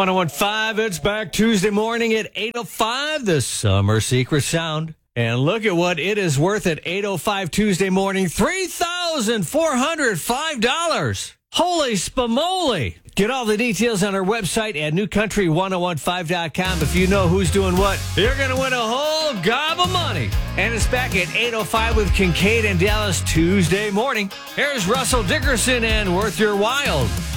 1015, it's back Tuesday morning at 8:05, the Summer Secret Sound. And look at what it is worth at 8:05 Tuesday morning, $3,405. Holy spumoli. Get all the details on our website at newcountry1015.com. If you know who's doing what, you're going to win a whole gob of money. And it's back at 8:05 with Kincaid and Dallas Tuesday morning. Here's Russell Dickerson and Worth Your While.